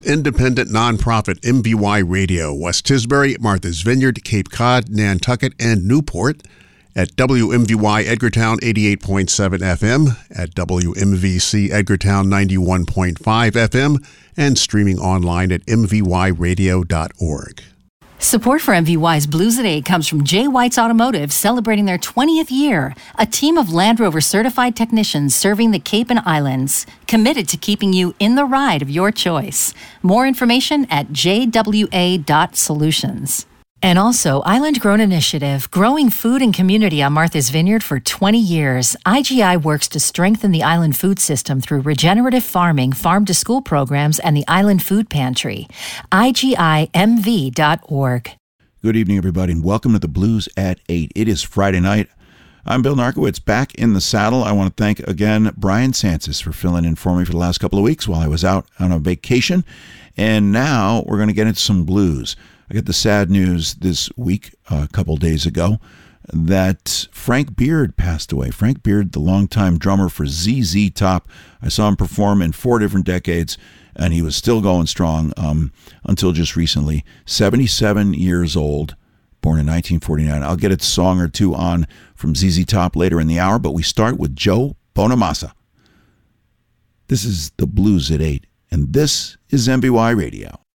Independent nonprofit MVY Radio, West Tisbury, Martha's Vineyard, Cape Cod, Nantucket, and Newport. At WMVY Edgartown 88.7 FM, at WMVC Edgartown 91.5 FM, and streaming online at mvyradio.org. Support for MVY's Blues at 8 comes from J. White's Automotive, celebrating their 20th year. A team of Land Rover certified technicians serving the Cape and Islands, committed to keeping you in the ride of your choice. More information at jwa.solutions. And also, Island Grown Initiative, growing food and community on Martha's Vineyard for 20 years. IGI works to strengthen the island food system through regenerative farming, farm-to-school programs, and the Island Food Pantry. IGIMV.org. Good evening, everybody, and welcome to the Blues at 8. It is Friday night. I'm Bill Narkowitz, back in the saddle. I want to thank, again, Brian Sansis for filling in for me for the last couple of weeks while I was out on a vacation. And now we're going to get into some blues. I got the sad news this week, a couple days ago, that Frank Beard passed away. Frank Beard, the longtime drummer for ZZ Top. I saw him perform in 4 different decades, and he was still going strong until just recently. 77 years old, born in 1949. I'll get a song or two on from ZZ Top later in the hour, but we start with Joe Bonamassa. This is the Blues at 8, and this is MBY Radio.